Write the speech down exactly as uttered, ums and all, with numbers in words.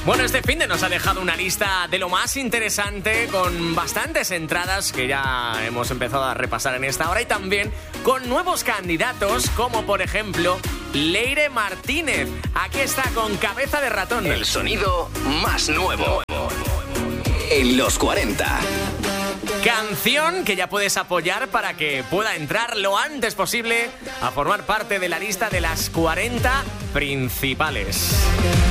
Bueno, este finde nos ha dejado una lista de lo más interesante, con bastantes entradas que ya hemos empezado a repasar en esta hora, y también con nuevos candidatos, como por ejemplo Leire Martínez. Aquí está con Cabeza de Ratón. El sonido más nuevo en los cuarenta. Canción que ya puedes apoyar para que pueda entrar lo antes posible a formar parte de la lista de las cuarenta principales.